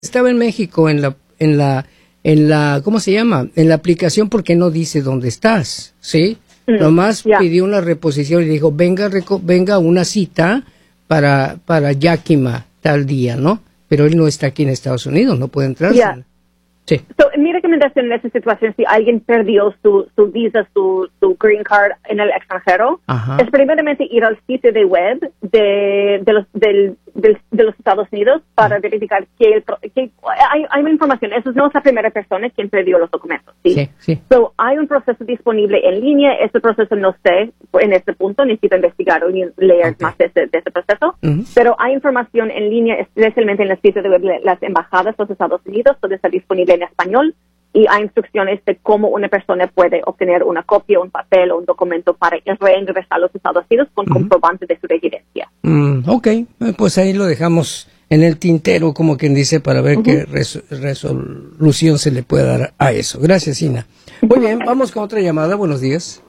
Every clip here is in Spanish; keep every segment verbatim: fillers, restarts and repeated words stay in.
Estaba en México en la, en la, en la, ¿cómo se llama? En la aplicación porque no dice dónde estás, ¿sí? Mm, Nomás yeah. pidió una reposición y dijo, venga, reco venga una cita para, para Yakima tal día, ¿no? Pero él no está aquí en Estados Unidos, no puede entrar. Yeah. Sí. So, mi recomendación en esa situación, si alguien perdió su, su visa, su, su green card en el extranjero, Ajá. es primeramente ir al sitio de web de, de, los, del, del, de los Estados Unidos para Ajá. verificar que, el, que hay, hay una información. Eso no es la primera persona quien perdió los documentos. Sí, sí. sí. So, hay un proceso disponible en línea. Este proceso no sé en este punto, necesito investigar o leer okay. más de ese, de ese proceso. Uh-huh. Pero hay información en línea, especialmente en el sitio de web de las embajadas de los Estados Unidos, donde está disponible en español, y hay instrucciones de cómo una persona puede obtener una copia, un papel o un documento para reingresar a los Estados Unidos con uh-huh. comprobante de su residencia. Mm, ok, pues ahí lo dejamos en el tintero, como quien dice, para ver uh-huh. qué res resolución se le puede dar a eso. Gracias, Ina. Muy bien, vamos con otra llamada. Buenos días.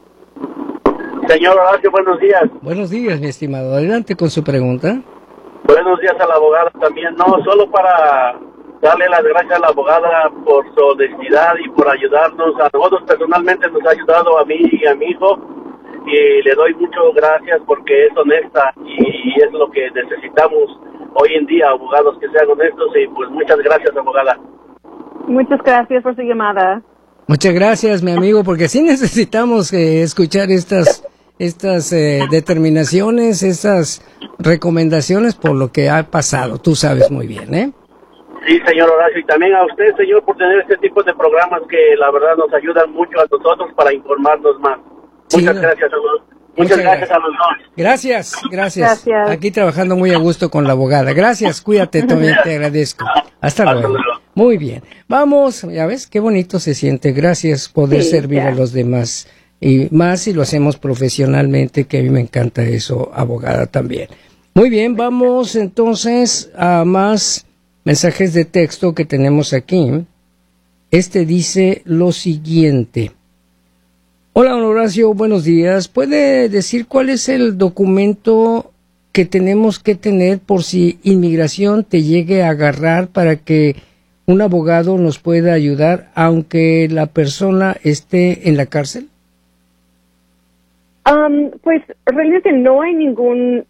Señor Horacio, buenos días. Buenos días, mi estimado. Adelante con su pregunta. Buenos días a la abogada también. No, solo para darle las gracias a la abogada por su honestidad y por ayudarnos. A nosotros personalmente nos ha ayudado a mí y a mi hijo, y le doy muchas gracias porque es honesta y es lo que necesitamos hoy en día, abogados que sean honestos, y pues muchas gracias, abogada. Muchas gracias por su llamada. Muchas gracias, mi amigo, porque sí necesitamos eh, escuchar estas estas eh, determinaciones, estas recomendaciones por lo que ha pasado. Tú sabes muy bien, ¿eh? Sí, señor Horacio, y también a usted, señor, por tener este tipo de programas que la verdad nos ayudan mucho a nosotros para informarnos más. Sí, Muchas no. gracias a los Muchas, Muchas gracias, gracias a los dos. Gracias, gracias, gracias. Aquí trabajando muy a gusto con la abogada. Gracias, cuídate, también te agradezco. Hasta, Hasta luego. luego. Muy bien. Vamos, ya ves, qué bonito se siente. Gracias poder sí, servir ya. a los demás. Y más si lo hacemos profesionalmente, que a mí me encanta eso, abogada también. Muy bien, vamos entonces a más mensajes de texto que tenemos aquí. Este dice lo siguiente. Hola, don Horacio, buenos días. ¿Puede decir cuál es el documento que tenemos que tener por si inmigración te llegue a agarrar para que un abogado nos pueda ayudar aunque la persona esté en la cárcel? Um, pues realmente no hay ningún...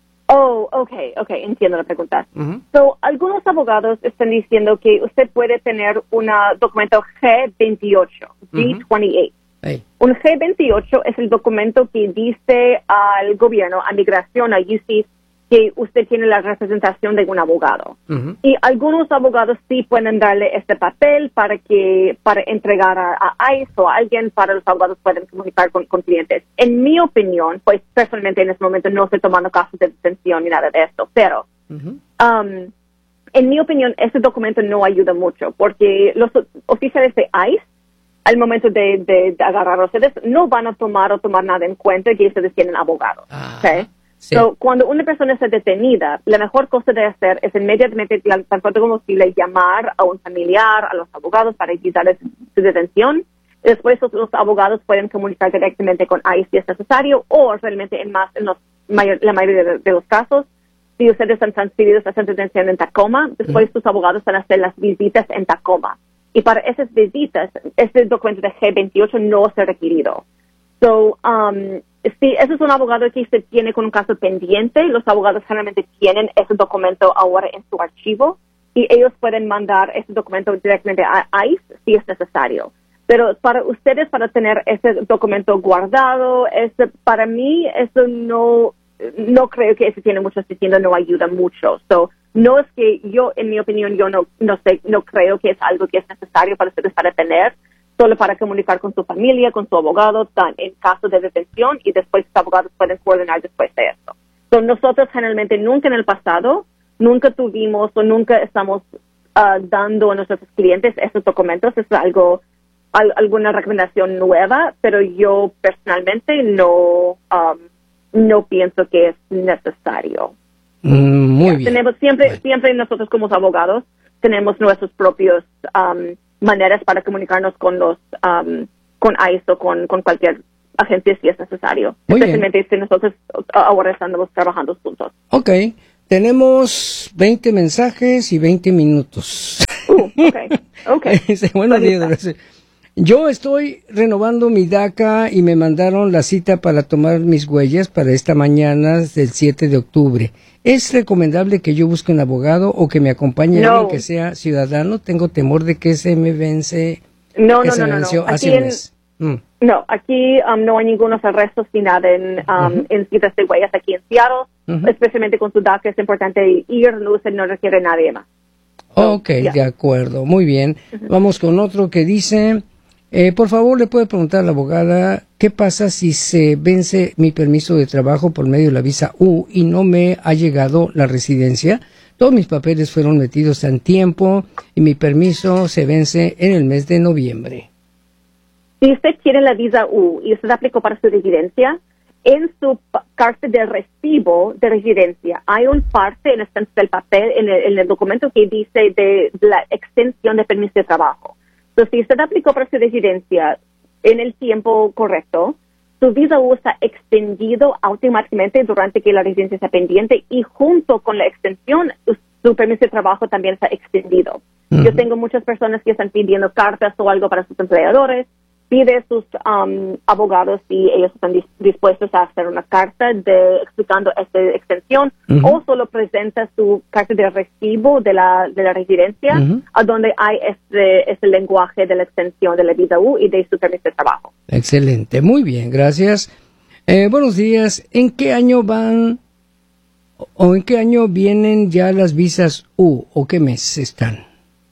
Oh, okay, okay, entiendo la pregunta. Uh-huh. So, algunos abogados están diciendo que usted puede tener un documento G veintiocho, G veintiocho. Hey. Un G veintiocho es el documento que dice al gobierno, a migración, a U C, que usted tiene la representación de un abogado. Uh-huh. Y algunos abogados sí pueden darle este papel para que para entregar a, a ICE o a alguien para los abogados pueden comunicar con, con clientes. En mi opinión, pues personalmente en este momento no estoy tomando casos de detención ni nada de esto, pero uh-huh. um, en mi opinión ese documento no ayuda mucho porque los oficiales de ICE al momento de, de, de agarrar a ustedes no van a tomar o tomar nada en cuenta que ustedes tienen abogados. Uh-huh. ¿Okay? Sí. So, cuando una persona está detenida, la mejor cosa de hacer es inmediatamente, tan pronto como posible, llamar a un familiar, a los abogados para evitar su detención. Después los, los abogados pueden comunicar directamente con ICE si es necesario, o realmente en más en los mayor, la mayoría de, de los casos, si ustedes están transferidos a esa detención en Tacoma, después mm. sus abogados van a hacer las visitas en Tacoma. Y para esas visitas, este documento de G veintiocho no se ha requerido. So, um, si ese es un abogado que se tiene con un caso pendiente, los abogados generalmente tienen ese documento ahora en su archivo y ellos pueden mandar ese documento directamente a ICE si es necesario. Pero para ustedes, para tener ese documento guardado, ese, para mí, eso no, no creo que eso tiene mucho sentido, no ayuda mucho. So, no es que yo, en mi opinión, yo no, no sé, no creo que es algo que es necesario para ustedes para tener, solo para comunicar con su familia, con su abogado, tan, en caso de detención, y después los abogados pueden coordinar después de esto. So, nosotros generalmente nunca en el pasado, nunca tuvimos o nunca estamos uh, dando a nuestros clientes esos documentos. Es algo, al, alguna recomendación nueva, pero yo personalmente no, um, no pienso que es necesario. Mm, muy yeah, bien. Tenemos siempre, right. siempre nosotros como abogados tenemos nuestros propios um, maneras para comunicarnos con los um, con ICE o con, con cualquier agencia si es necesario. Muy Especialmente bien. Si nosotros ahora estamos trabajando juntos. Ok, tenemos veinte mensajes y veinte minutos. Uh, okay, okay. Buenos días. Yo estoy renovando mi DACA y me mandaron la cita para tomar mis huellas para esta mañana del siete de octubre. ¿Es recomendable que yo busque un abogado o que me acompañe no. alguien que sea ciudadano? Tengo temor de que se me vence. No, no, no, no, no. Aquí en, mm. No, aquí um, no hay ningunos arrestos ni nada en, um, uh-huh. en citas de huellas aquí en Seattle. Uh-huh. Especialmente con su DACA es importante ir, no, usted no requiere nadie más. So, ok, yeah. De acuerdo, muy bien. Uh-huh. Vamos con otro que dice... Eh, por favor, le puede preguntar a la abogada qué pasa si se vence mi permiso de trabajo por medio de la visa U y no me ha llegado la residencia. Todos mis papeles fueron metidos en tiempo y mi permiso se vence en el mes de noviembre. Si usted tiene la visa U y usted aplicó para su residencia, en su carta de recibo de residencia hay un parte en el del papel, en el, en el documento que dice de la extensión de permiso de trabajo. Entonces, si usted aplicó para su residencia en el tiempo correcto, su visa U está extendido automáticamente durante que la residencia está pendiente y junto con la extensión, su permiso de trabajo también está extendido. Uh-huh. Yo tengo muchas personas que están pidiendo cartas o algo para sus empleadores. Pide a sus um, abogados si ellos están dis- dispuestos a hacer una carta de explicando esta extensión uh-huh. o solo presenta su carta de recibo de la de la residencia uh-huh. a donde hay este, este lenguaje de la extensión de la visa U y de su permiso de trabajo. Excelente, muy bien, gracias. Eh, buenos días. ¿En qué año van o en qué año vienen ya las visas U o qué mes están?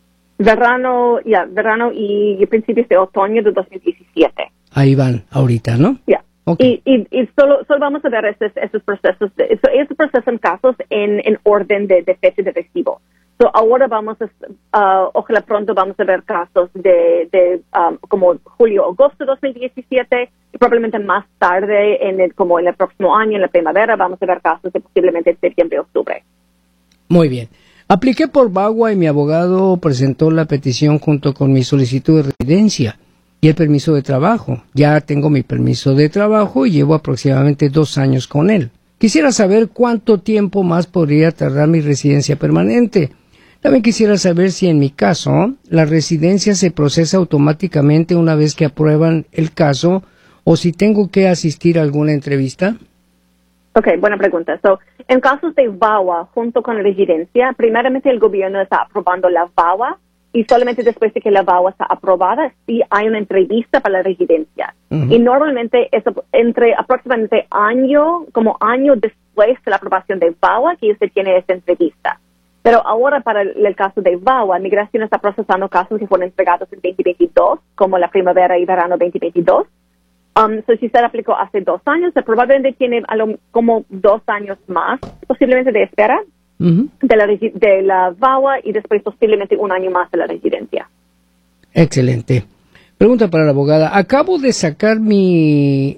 Verano, ya, yeah, verano y principios de otoño de dos mil diecisiete. Ahí van ahorita, ¿no? Ya. Yeah. Okay. Y, y, y solo, solo vamos a ver esos, esos procesos, de, eso, ellos procesan casos en, en orden de, de fecha de recibo. So ahora vamos a, uh, ojalá pronto vamos a ver casos de, de um, como julio, agosto de dos mil diecisiete y probablemente más tarde, en el, como en el próximo año, en la primavera, vamos a ver casos de posiblemente septiembre, octubre. Muy bien. Apliqué por VAWA y mi abogado presentó la petición junto con mi solicitud de residencia y el permiso de trabajo. Ya tengo mi permiso de trabajo y llevo aproximadamente dos años con él. Quisiera saber cuánto tiempo más podría tardar mi residencia permanente. También quisiera saber si en mi caso la residencia se procesa automáticamente una vez que aprueban el caso o si tengo que asistir a alguna entrevista. Ok, buena pregunta. So, en casos de VAWA junto con la residencia, primeramente el gobierno está aprobando la VAWA y solamente después de que la VAWA está aprobada, sí hay una entrevista para la residencia. Uh-huh. Y normalmente es entre aproximadamente año, como año después de la aprobación de VAWA que usted tiene esta entrevista. Pero ahora para el, el caso de VAWA, Migración está procesando casos que fueron entregados en veinte veintidós, como la primavera y verano veinte veintidós. Um, so si usted aplicó hace dos años, probablemente tiene a lo, como dos años más, posiblemente de espera, uh-huh. de, la, de la VAWA y después posiblemente un año más de la residencia. Excelente. Pregunta para la abogada. Acabo de sacar mi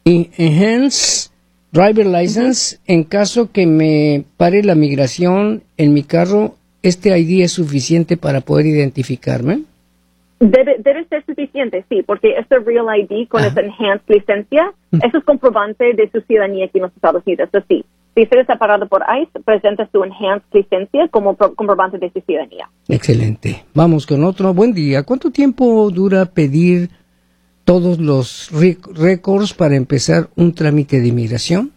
Enhanced Driver License. Uh-huh. En caso que me pare la migración en mi carro, ¿este I D es suficiente para poder identificarme? Debe, debe ser suficiente, sí, porque este Real I D con ah. esa enhanced licencia, mm. eso es comprobante de su ciudadanía aquí en los Estados Unidos. Eso sí, si usted está parado por ICE, presenta su enhanced licencia como pro, comprobante de su ciudadanía. Excelente. Vamos con otro. Buen día. ¿Cuánto tiempo dura pedir todos los récords para empezar un trámite de inmigración?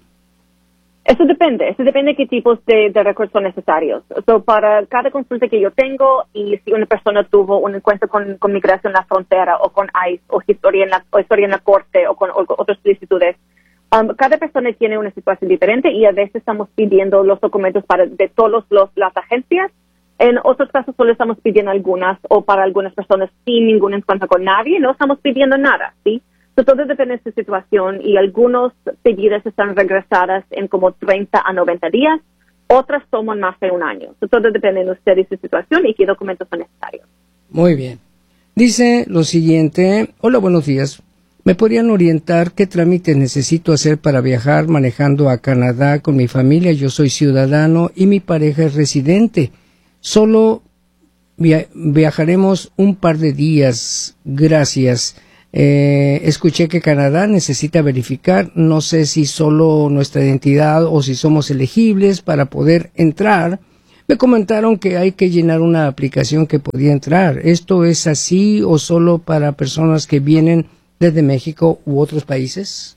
Eso depende, eso depende de qué tipos de, de récords son necesarios. So, para cada consulta que yo tengo y si una persona tuvo un encuentro con, con migración en la frontera o con ICE o historia en la, o historia en la corte o con, o con otras solicitudes, um, cada persona tiene una situación diferente y a veces estamos pidiendo los documentos para de todas las agencias. En otros casos solo estamos pidiendo algunas o para algunas personas sin ningún encuentro con nadie, no estamos pidiendo nada, ¿sí? So, todo depende de su situación y algunos pedidos están regresadas en como treinta a noventa días, otras toman más de un año. So, todo depende de usted y su situación y qué documentos son necesarios. Muy bien. Dice lo siguiente. Hola, buenos días. ¿Me podrían orientar qué trámites necesito hacer para viajar manejando a Canadá con mi familia? Yo soy ciudadano y mi pareja es residente. Solo via- viajaremos un par de días. Gracias. Eh, escuché que Canadá necesita verificar, no sé si solo nuestra identidad o si somos elegibles para poder entrar. Me comentaron que hay que llenar una aplicación que podía entrar. ¿Esto es así o solo para personas que vienen desde México u otros países?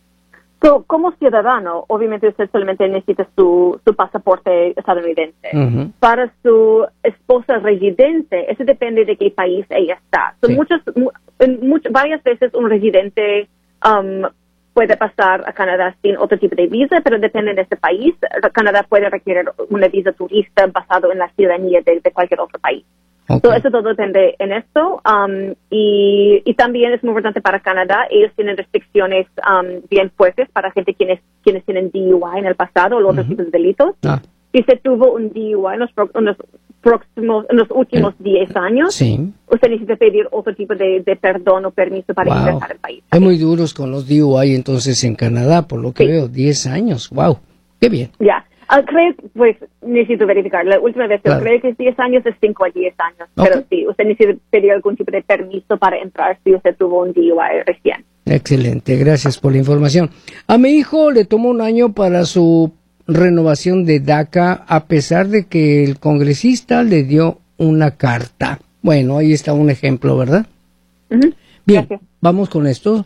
So, como ciudadano, obviamente usted solamente necesita su, su pasaporte estadounidense. Uh-huh. Para su esposa residente, eso depende de qué país ella está. So, sí. muchos, much, varias veces un residente um, puede pasar a Canadá sin otro tipo de visa, pero depende de ese país. Canadá puede requerir una visa turista basado en la ciudadanía de, de cualquier otro país. Okay. So, eso todo depende en esto. Um, y, y también es muy importante para Canadá. Ellos tienen restricciones um, bien fuertes para gente quienes, quienes tienen D U I en el pasado o otros uh-huh. tipos de delitos. Ah. Si se tuvo un D U I en los, pro, en los próximos, en los últimos diez eh, años, sí. usted necesita pedir otro tipo de, de perdón o permiso para wow. ingresar al país. Es muy duros con los D U I entonces en Canadá, por lo que sí. veo, diez años. Wow, qué bien. Ya. Yeah. Uh, creo, pues, necesito verificar. La última vez, claro. creo que es diez años, es cinco a diez años. Okay. Pero sí, usted necesita pedir algún tipo de permiso para entrar si usted tuvo un D U I recién. Excelente, gracias por la información. A mi hijo le tomó un año para su renovación de DACA, a pesar de que el congresista le dio una carta. Bueno, ahí está un ejemplo, ¿verdad? Uh-huh. Bien, gracias. Vamos con esto.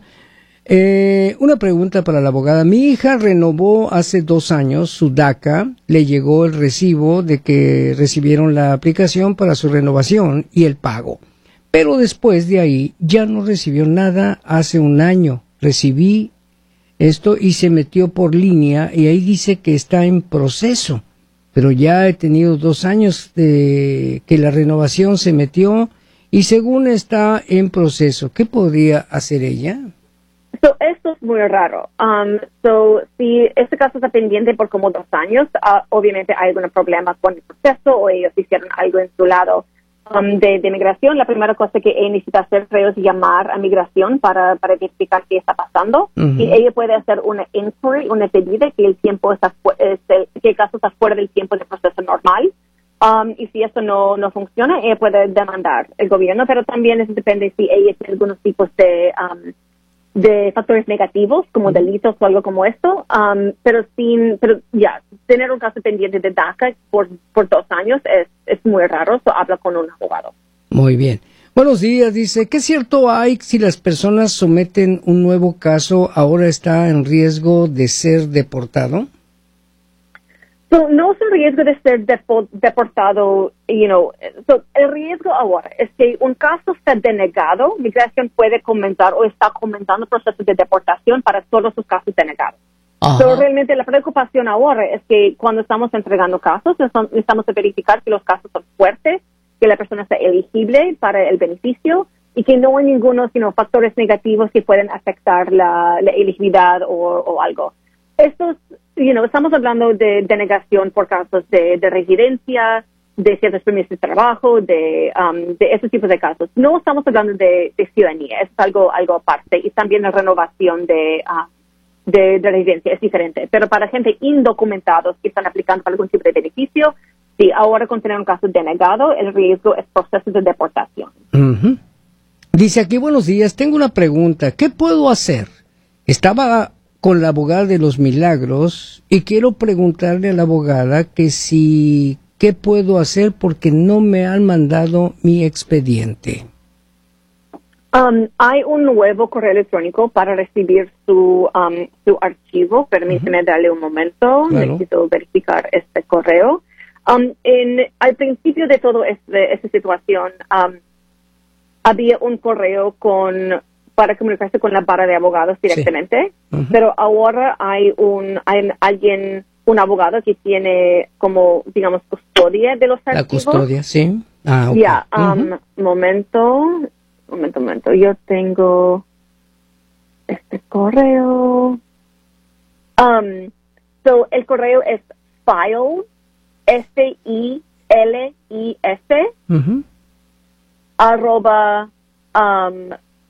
Eh, una pregunta para la abogada. Mi hija renovó hace dos años su DACA, le llegó el recibo de que recibieron la aplicación para su renovación y el pago. Pero después de ahí ya no recibió nada hace un año. Recibí esto y se metió por línea y ahí dice que está en proceso. Pero ya he tenido dos años de que la renovación se metió y según está en proceso. ¿Qué podría hacer ella? So, esto es muy raro. Um, so, si este caso está pendiente por como dos años, uh, obviamente hay algún problema con el proceso o ellos hicieron algo en su lado um, de, de migración. La primera cosa que ella necesita hacer, creo, es llamar a migración para, para verificar qué está pasando. Uh-huh. Y ella puede hacer una inquiry, una pedida que el tiempo está fu- este, que el caso está fuera del tiempo de proceso normal. Um, y si eso no, no funciona, ella puede demandar el gobierno, pero también eso depende si ella tiene algunos tipos de... Um, de factores negativos, como delitos o algo como esto, um, pero sin, pero ya, tener un caso pendiente de DACA por, por dos años es, es muy raro, so habla con un abogado. Muy bien. Buenos días, dice, ¿qué cierto hay si las personas someten un nuevo caso, ahora está en riesgo de ser deportado? So, no es un riesgo de ser depo- deportado, you know, so, el riesgo ahora es que un caso está denegado, migración puede comenzar o está comenzando procesos de deportación para todos sus casos denegados. So, realmente la preocupación ahora es que cuando estamos entregando casos, necesitamos verificar que los casos son fuertes, que la persona está elegible para el beneficio y que no hay ningunos, sino factores negativos que pueden afectar la, la elegibilidad o, o algo. Estos, you know, estamos hablando de denegación por casos de, de residencia, de ciertos permisos de trabajo, de, um, de esos tipos de casos. No estamos hablando de, de ciudadanía, es algo, algo aparte. Y también la renovación de, uh, de, de residencia es diferente. Pero para gente indocumentados que están aplicando para algún tipo de beneficio, sí, ahora con tener un caso denegado, el riesgo es proceso de deportación. Uh-huh. Dice aquí, buenos días, tengo una pregunta. ¿Qué puedo hacer? Estaba con la abogada de los milagros y quiero preguntarle a la abogada que si, ¿qué puedo hacer? Porque no me han mandado mi expediente. Um, hay un nuevo correo electrónico para recibir su, um, su archivo. Permíteme uh-huh. darle un momento. Claro. Necesito verificar este correo. Um, en, al principio de toda este, esta situación, um, había un correo con para comunicarse con la barra de abogados directamente, sí. uh-huh. pero ahora hay un hay alguien, un abogado que tiene como, digamos, custodia de los archivos. La custodia, sí. Ah, ok. Ya, yeah, um, uh-huh. momento, momento, momento. Yo tengo este correo. Um, so, el correo es file, F I L I S, uh-huh. arroba, um,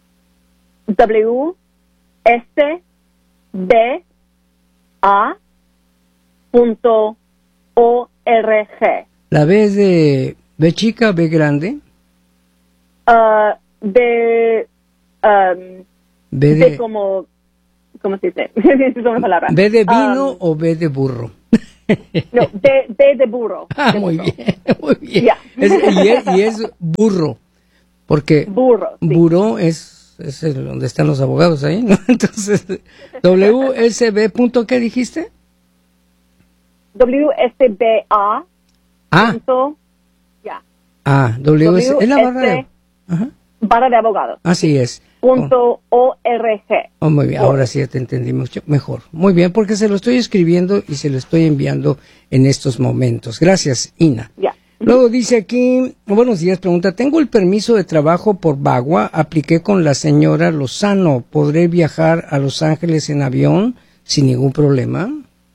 W S B A punto O R G. ¿La B es de B chica, B grande? Uh, B, um, B de, de como, ¿cómo se dice? Es una palabra. ¿B de vino um, o B de burro? No, B, B de burro. Ah, de muy burro. bien, muy bien. Yeah. Es, y, es, y es burro, porque burro, sí. burro es, es el, donde están los abogados ahí, ¿no? Entonces, W S B punto, ¿qué dijiste? W S B A. Ah. Punto, ya. Ah, W S, es la barra de, ajá. barra de abogados. Así es. Punto O R G. Oh, muy bien, ahora sí ya te entendí mucho mejor. Muy bien, porque se lo estoy escribiendo y se lo estoy enviando en estos momentos. Gracias, Ina. Ya. Luego dice aquí, buenos días, pregunta, tengo el permiso de trabajo por Bagua, apliqué con la señora Lozano, ¿podré viajar a Los Ángeles en avión sin ningún problema?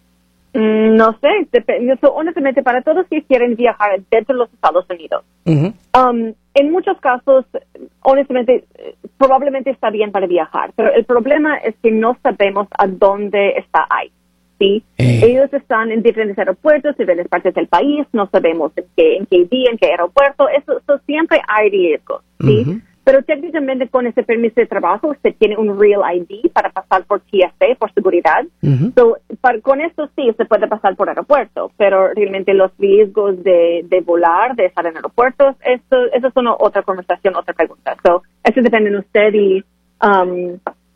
Mm, no sé, dep- so, honestamente, para todos que quieren viajar dentro de los Estados Unidos, Uh-huh. um, en muchos casos, honestamente, probablemente está bien para viajar, pero el problema es que no sabemos a dónde está ICE, ¿sí? Eh. Ellos están en diferentes aeropuertos, en diferentes partes del país, no sabemos en qué, en qué día, en qué aeropuerto, eso, eso siempre hay riesgos, ¿sí? Uh-huh. Pero técnicamente con ese permiso de trabajo usted tiene un Real I D para pasar por T S A, por seguridad. Uh-huh. So, para, con esto sí se puede pasar por aeropuerto, pero realmente los riesgos de, de volar, de estar en aeropuertos, eso, eso es una otra conversación, otra pregunta. So, eso depende de usted y, um,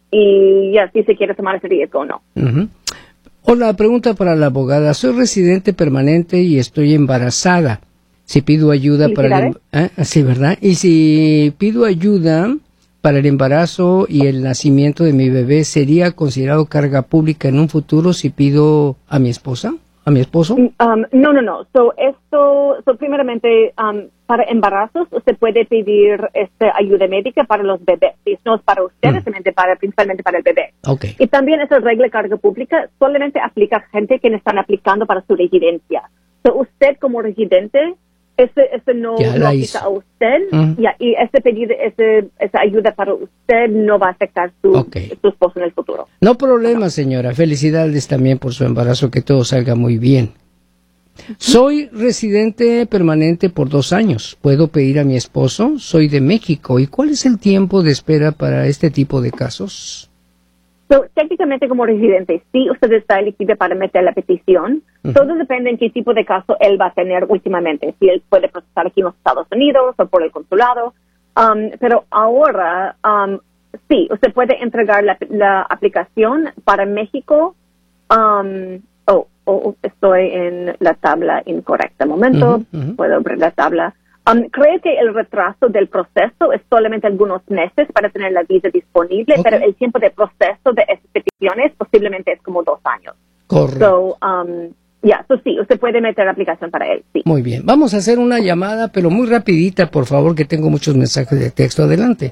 y ya, si se quiere tomar ese riesgo o no. Uh-huh. Hola, pregunta para la abogada. Soy residente permanente y estoy embarazada. Si pido ayuda para el, ¿eh? Sí, ¿verdad? Y si pido ayuda para el embarazo y el nacimiento de mi bebé, ¿sería considerado carga pública en un futuro si pido a mi esposa, a mi esposo? Um, no, no, no. So, esto, so, primeramente, um, para embarazos, usted puede pedir este, ayuda médica para los bebés. Si no es para usted, mm. es para, principalmente para el bebé. Okay. Y también esa regla de carga pública solamente aplica a gente que no están aplicando para su residencia. So, usted como residente, Ese, ese no lo aplica a usted, uh-huh. ya, y ese pedido, ese, esa ayuda para usted no va a afectar su, okay. su esposo en el futuro. No problema, señora. Felicidades también por su embarazo, que todo salga muy bien. Uh-huh. Soy residente permanente por dos años. ¿Puedo pedir a mi esposo? Soy de México. ¿Y cuál es el tiempo de espera para este tipo de casos? So, técnicamente como residente, sí, usted está elegible para meter la petición. Uh-huh. Todo depende en qué tipo de caso él va a tener últimamente. Si él puede procesar aquí en los Estados Unidos o por el consulado. Um, pero ahora, um, sí, usted puede entregar la, la aplicación para México. Um, oh, oh, estoy en la tabla incorrecta. Un momento, uh-huh, uh-huh. puedo abrir la tabla. Um, creo que el retraso del proceso es solamente algunos meses para tener la visa disponible, okay. pero el tiempo de proceso de estas peticiones posiblemente es como dos años. Correcto. So, um, yeah, so sí, usted puede meter la aplicación para él, sí. Muy bien. Vamos a hacer una llamada, pero muy rapidita, por favor, que tengo muchos mensajes de texto. Adelante.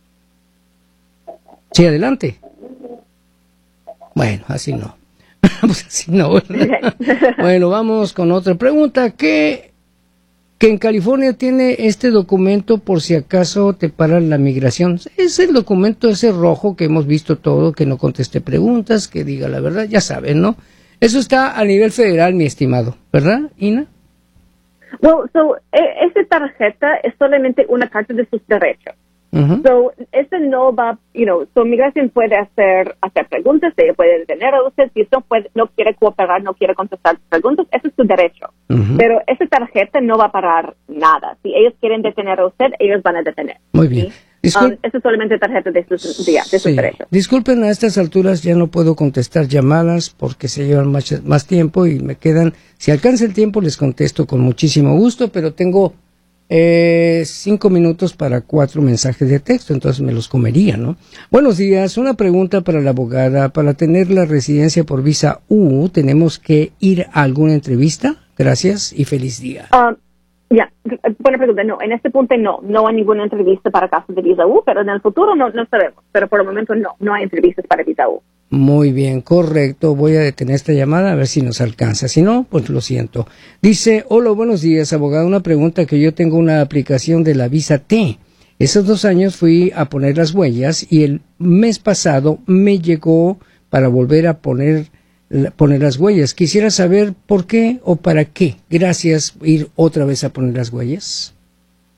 Sí, adelante. Bueno, así no. Pues así no. Bueno, vamos con otra pregunta. ¿Qué... que en California tiene este documento por si acaso te paran la migración? Es el documento ese rojo que hemos visto todo, que no conteste preguntas, que diga la verdad, ya saben, ¿no? Eso está a nivel federal, mi estimado, ¿verdad, Ina? Well, so, eh, esa tarjeta es solamente una carta de sus derechos. Uh-huh. So, este no va, you know, so migración puede hacer, hacer preguntas, ella puede detener a usted, si usted puede, no quiere cooperar, no quiere contestar preguntas, ese es su derecho. Uh-huh. Pero esa tarjeta no va a parar nada. Si ellos quieren detener a usted, ellos van a detener. Muy bien. ¿Sí? Discul- um, eso es solamente tarjeta de sus, de, de sus sí. derechos. Disculpen, a estas alturas ya no puedo contestar llamadas porque se llevan más, más tiempo y me quedan, si alcanza el tiempo les contesto con muchísimo gusto, pero tengo Eh, cinco minutos para cuatro mensajes de texto, entonces me los comería, ¿no? Buenos días, una pregunta para la abogada. Para tener la residencia por visa U, ¿tenemos que ir a alguna entrevista? Gracias y feliz día. Um, ya, yeah. Buena pregunta. No, en este punto no, no hay ninguna entrevista para casos de visa U, pero en el futuro no, no sabemos. Pero por el momento no, no hay entrevistas para visa U. Muy bien, correcto. Voy a detener esta llamada a ver si nos alcanza. Si no, pues lo siento. Dice, hola, buenos días, abogado. Una pregunta, que yo tengo una aplicación de la visa T. Esos dos años fui a poner las huellas y el mes pasado me llegó para volver a poner, poner las huellas. Quisiera saber por qué o para qué. Gracias, ir otra vez a poner las huellas.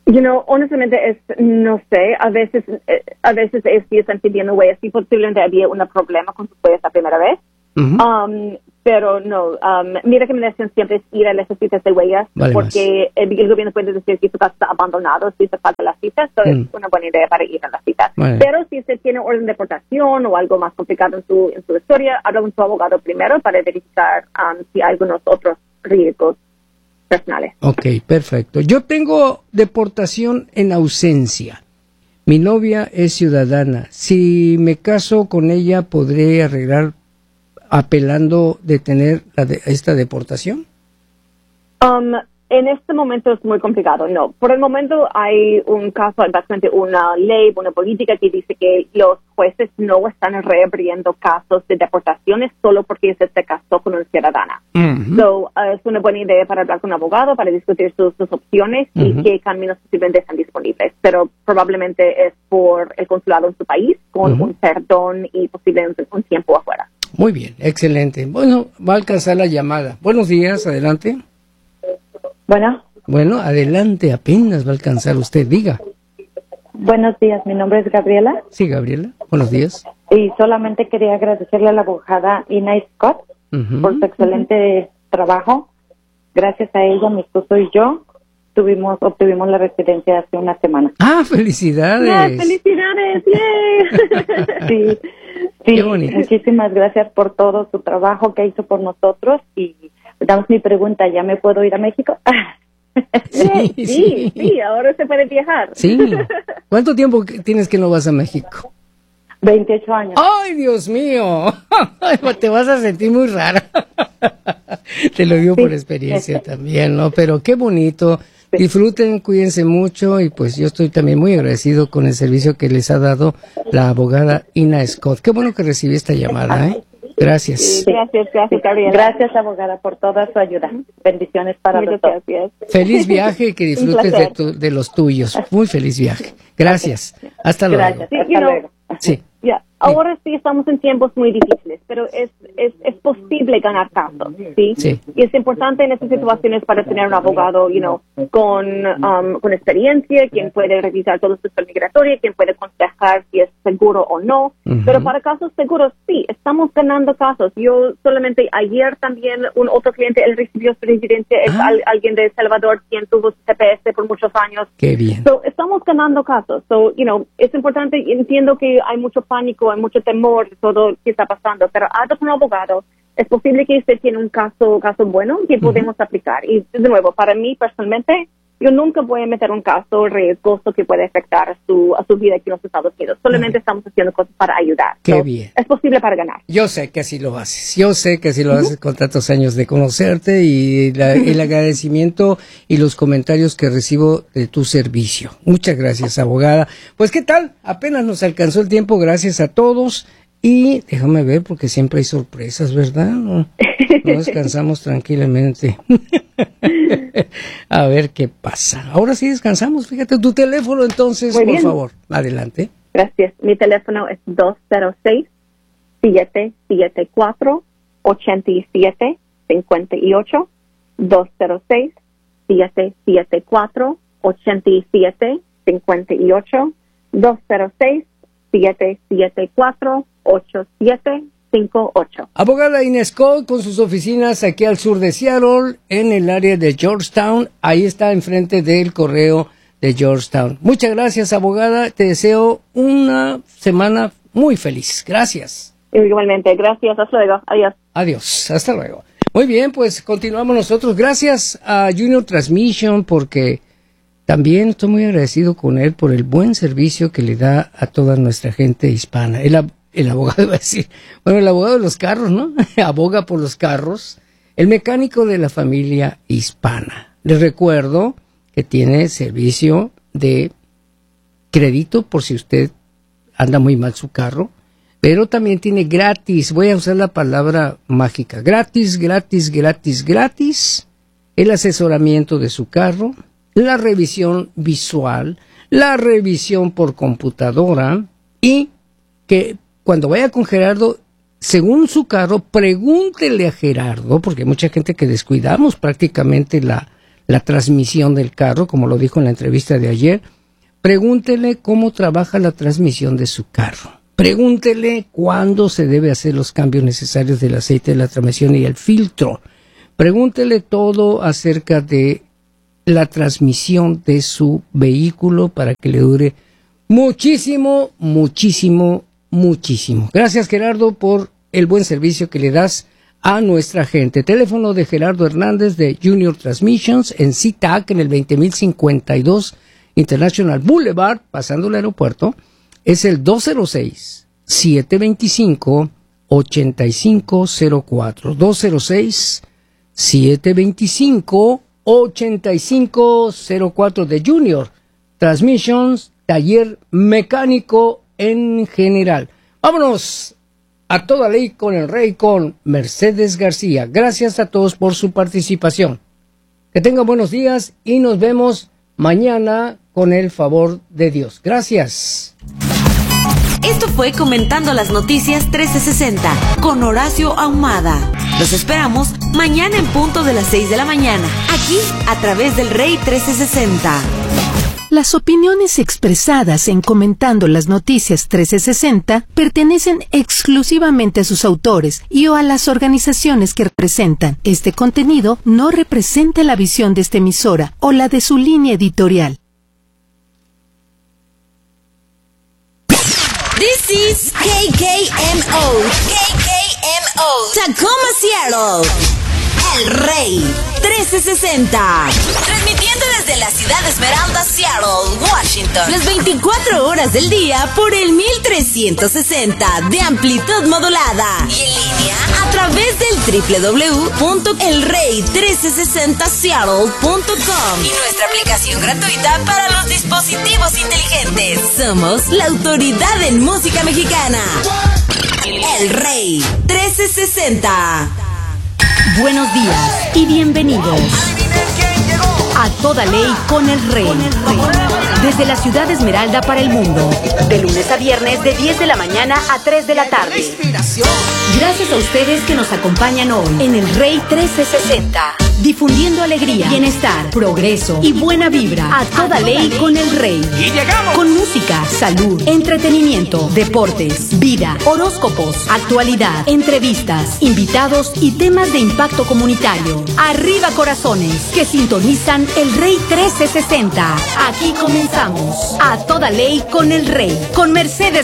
You know, honestamente, es, no sé, a veces, eh, a veces es si están pidiendo huellas, y posiblemente había un problema con sus huellas la primera vez. Uh-huh. um, pero no, um, mi recomendación siempre es ir a las citas de huellas, vale, porque el, el gobierno puede decir que su casa está abandonado si se falta las citas, entonces mm. es una buena idea para ir a las citas. Vale. Pero si usted tiene orden de deportación o algo más complicado en su, en su historia, habla con su abogado primero para verificar um, si hay algunos otros riesgos personales. Ok, perfecto. Yo tengo deportación en ausencia. Mi novia es ciudadana. Si me caso con ella, ¿podré arreglar apelando de tener la de, esta deportación? Um, en este momento es muy complicado, no. Por el momento hay un caso, básicamente una ley, una política que dice que los jueces no están reabriendo casos de deportaciones solo porque se casó con una ciudadana. Uh-huh. So, uh, es una buena idea para hablar con un abogado, para discutir sus, sus opciones uh-huh. y qué caminos posiblemente están disponibles. Pero probablemente es por el consulado en su país, con uh-huh. un perdón y posiblemente un tiempo afuera. Muy bien, excelente. Bueno, va a alcanzar la llamada. Buenos días, adelante. Bueno. Bueno, adelante, apenas va a alcanzar usted, diga. Buenos días, mi nombre es Gabriela. Sí, Gabriela, buenos días. Y solamente quería agradecerle a la abogada Ina Scott uh-huh. por su excelente uh-huh. trabajo. Gracias a ella, mi esposo y yo tuvimos obtuvimos la residencia hace una semana. ¡Ah, felicidades! ¡Ah, felicidades! ¡Yeah! Sí, sí, muchísimas gracias por todo su trabajo que hizo por nosotros y damos mi pregunta, ¿ya me puedo ir a México? Sí, sí, sí, sí, ahora se puede viajar. Sí. ¿Cuánto tiempo tienes que no vas a México? veintiocho años. ¡Ay, Dios mío! Te vas a sentir muy rara. Te lo digo sí. por experiencia también, ¿no? Pero qué bonito. Sí. Disfruten, cuídense mucho y pues yo estoy también muy agradecido con el servicio que les ha dado la abogada Ina Scott. Qué bueno que recibí esta llamada, ¿eh? Gracias. Sí, gracias, gracias, Gabriela. Gracias, abogada, por toda su ayuda. Bendiciones para los dos. Feliz viaje y que disfrutes de, tu, de los tuyos. Muy feliz viaje. Gracias. Hasta luego. Gracias. Sí, Hasta luego. Sí. Yeah. Ahora sí estamos en tiempos muy difíciles, pero es, es, es posible ganar casos, ¿sí? Sí. Y es importante en estas situaciones para tener un abogado, you know, con, um, con experiencia, quien puede revisar todo su historia migratoria, quien puede aconsejar si es seguro o no. Uh-huh. Pero para casos seguros, sí, estamos ganando casos. Yo solamente ayer también, un otro cliente, él recibió su residencia, es ah. al, alguien de El Salvador, quien tuvo su C P S por muchos años. Qué bien. So, estamos ganando casos. So, you know, es importante, entiendo que hay mucho pánico, hay mucho temor de todo lo que está pasando, pero habla con un abogado. Es posible que usted tiene un caso caso bueno que podemos uh-huh. aplicar. Y, de nuevo, para mí, personalmente, yo nunca voy a meter un caso riesgoso que puede afectar a su, a su vida aquí en los Estados Unidos. Solamente uh-huh. estamos haciendo cosas para ayudar. Qué so, bien. Es posible para ganar. Yo sé que así lo haces. Yo sé que así lo uh-huh. haces con tantos años de conocerte y la, el agradecimiento y los comentarios que recibo de tu servicio. Muchas gracias, abogada. Pues, ¿qué tal? Apenas nos alcanzó el tiempo. Gracias a todos. Y déjame ver, porque siempre hay sorpresas, ¿verdad? No, no descansamos tranquilamente. A ver qué pasa. Ahora sí descansamos. Fíjate, tu teléfono entonces, Muy por bien. favor. Adelante. Gracias. Mi teléfono es dos cero seis, siete siete cuatro, ocho siete cinco ocho. dos cero seis, siete siete cuatro, ocho siete cinco ocho. dos cero seis, siete siete cuatro, ocho siete cinco ocho. Abogada Ina Scott con sus oficinas aquí al sur de Seattle, en el área de Georgetown. Ahí está enfrente del correo de Georgetown. Muchas gracias, abogada. Te deseo una semana muy feliz. Gracias. Igualmente, gracias. Hasta luego. Adiós. Adiós. Hasta luego. Muy bien, pues continuamos nosotros. Gracias a Junior Transmission porque también estoy muy agradecido con él por el buen servicio que le da a toda nuestra gente hispana. El, el abogado va a decir, bueno, el abogado de los carros, ¿no? Aboga por los carros. El mecánico de la familia hispana. Les recuerdo que tiene servicio de crédito por si usted anda muy mal su carro, pero también tiene gratis, voy a usar la palabra mágica, gratis, gratis, gratis, gratis, el asesoramiento de su carro, la revisión visual, la revisión por computadora y que cuando vaya con Gerardo, según su carro, pregúntele a Gerardo, porque hay mucha gente que descuidamos prácticamente la, la transmisión del carro, como lo dijo en la entrevista de ayer. Pregúntele cómo trabaja la transmisión de su carro. Pregúntele cuándo se debe hacer los cambios necesarios del aceite de la transmisión y el filtro. Pregúntele todo acerca de la transmisión de su vehículo para que le dure muchísimo, muchísimo, muchísimo. Gracias, Gerardo, por el buen servicio que le das a nuestra gente. Teléfono de Gerardo Hernández de Junior Transmissions en SeaTac en el veinte mil cincuenta y dos International Boulevard, pasando el aeropuerto. Es el dos cero seis, siete dos cinco, ocho cinco cero cuatro. dos cero seis, siete dos cinco, ocho cinco cero cuatro de Junior Transmissions, taller mecánico en general. Vámonos a toda ley con el Rey, con Mercedes García. Gracias a todos por su participación. Que tengan buenos días y nos vemos mañana con el favor de Dios. Gracias. Esto fue Comentando las Noticias trescientos sesenta con Horacio Ahumada. Los esperamos mañana en punto de las seis de la mañana, aquí a través del Rey trescientos sesenta. Las opiniones expresadas en Comentando las Noticias trescientos sesenta pertenecen exclusivamente a sus autores y o a las organizaciones que representan. Este contenido no representa la visión de esta emisora o la de su línea editorial. This is K K M O. K K M O. Tacoma, Seattle. El Rey trescientos sesenta. Transmitiendo desde la ciudad de Esmeralda, Seattle, Washington. Las veinticuatro horas del día por el mil trescientos sesenta de amplitud modulada. Y en línea a través del doble u doble u doble u punto el rey trescientos sesenta seattle punto com y nuestra aplicación gratuita para los dispositivos inteligentes. Somos la autoridad en música mexicana. El Rey trescientos sesenta. Buenos días y bienvenidos a Toda Ley con el Rey. Desde la ciudad de Esmeralda para el mundo, de lunes a viernes de diez de la mañana a tres de la tarde. Gracias a ustedes que nos acompañan hoy en el Rey trescientos sesenta, difundiendo alegría, bienestar, progreso y buena vibra a toda ley con el Rey. Y llegamos con música, salud, entretenimiento, deportes, vida, horóscopos, actualidad, entrevistas, invitados y temas de impacto comunitario. Arriba corazones que sintonizan el Rey trescientos sesenta. Aquí comenzamos a toda ley con el Rey, con Mercedes